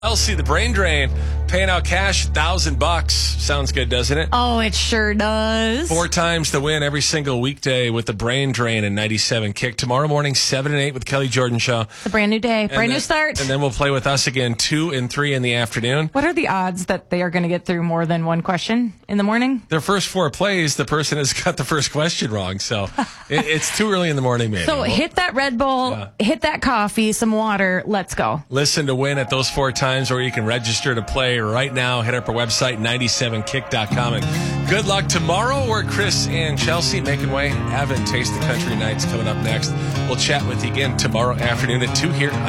Elsie, the brain drain, paying out cash, $1,000. Sounds good, doesn't it? Oh, it sure does. 4 times the win every single weekday with the brain drain and 97 Kick. Tomorrow morning, 7 and 8 with Kelly Jordan Show. It's a brand new day, brand new start. And then we'll play with us again 2 and 3 in the afternoon. What are the odds that they are going to get through more than one question in the morning? Their first 4 plays, the person has got the first question wrong. So it's too early in the morning, maybe. So hit that Red Bull, hit that coffee, some water. Let's go. Listen to win at those 4 times, or you can register to play right now. Hit up our website, 97kick.com. And good luck tomorrow. We're Chris and Chelsea making way. Taste the Country Nights coming up next. We'll chat with you again tomorrow afternoon at 2 here on